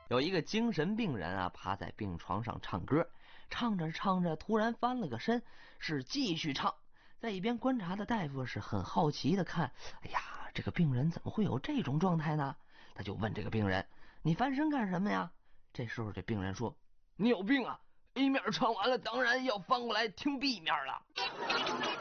有一个精神病人啊，趴在病床上唱歌，唱着唱着，突然翻了个身，是继续唱。在一边观察的大夫是很好奇的看，哎呀，这个病人怎么会有这种状态呢？他就问这个病人：“你翻身干什么呀？”这时候这病人说：“你有病啊！ A 面唱完了，当然要翻过来听 B 面了。”